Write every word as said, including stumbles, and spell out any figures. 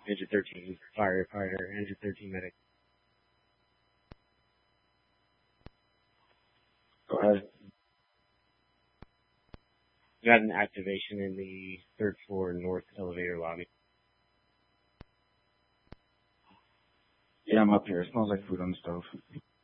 Engine thirteen firefighter, Engine thirteen medic. Go ahead. Got an activation in the third floor north elevator lobby. Yeah, I'm up here. It smells like food on the stove.